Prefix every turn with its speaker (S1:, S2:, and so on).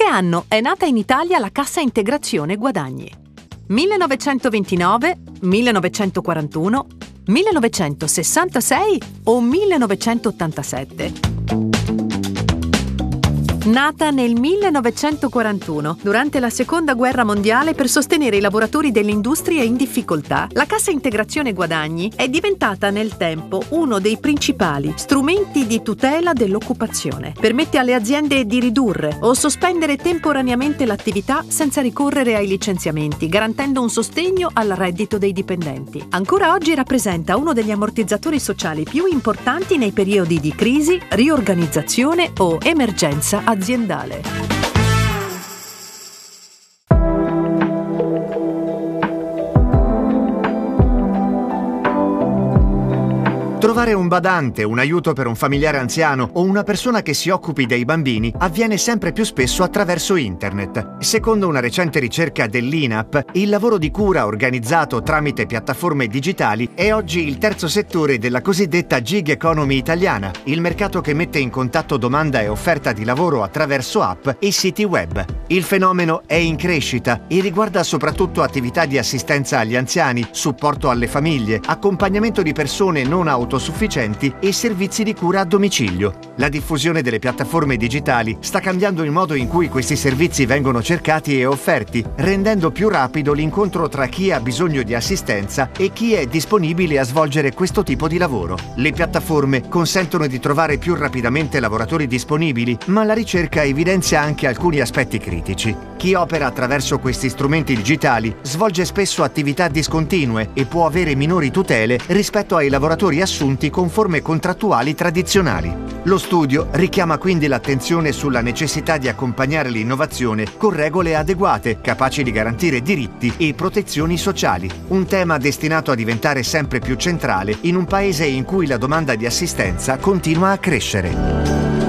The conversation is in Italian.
S1: che anno è nata in Italia la Cassa Integrazione Guadagni? 1929, 1941, 1966 o 1987? Nata nel 1941, durante la Seconda Guerra Mondiale per sostenere i lavoratori delle industrie in difficoltà, la Cassa Integrazione Guadagni è diventata nel tempo uno dei principali strumenti di tutela dell'occupazione. Permette alle aziende di ridurre o sospendere temporaneamente l'attività senza ricorrere ai licenziamenti, garantendo un sostegno al reddito dei dipendenti. Ancora oggi rappresenta uno degli ammortizzatori sociali più importanti nei periodi di crisi, riorganizzazione o emergenza aziendale.
S2: Trovare un badante, un aiuto per un familiare anziano o una persona che si occupi dei bambini avviene sempre più spesso attraverso internet. Secondo una recente ricerca dell'INAP, il lavoro di cura organizzato tramite piattaforme digitali è oggi il terzo settore della cosiddetta gig economy italiana, il mercato che mette in contatto domanda e offerta di lavoro attraverso app e siti web. Il fenomeno è in crescita e riguarda soprattutto attività di assistenza agli anziani, supporto alle famiglie, accompagnamento di persone non autosufficienti e servizi di cura a domicilio. La diffusione delle piattaforme digitali sta cambiando il modo in cui questi servizi vengono cercati e offerti, rendendo più rapido l'incontro tra chi ha bisogno di assistenza e chi è disponibile a svolgere questo tipo di lavoro. Le piattaforme consentono di trovare più rapidamente lavoratori disponibili, ma la ricerca evidenzia anche alcuni aspetti critici. Chi opera attraverso questi strumenti digitali svolge spesso attività discontinue e può avere minori tutele rispetto ai lavoratori assunti con forme contrattuali tradizionali. Lo studio richiama quindi l'attenzione sulla necessità di accompagnare l'innovazione con regole adeguate, capaci di garantire diritti e protezioni sociali. Un tema destinato a diventare sempre più centrale in un paese in cui la domanda di assistenza continua a crescere.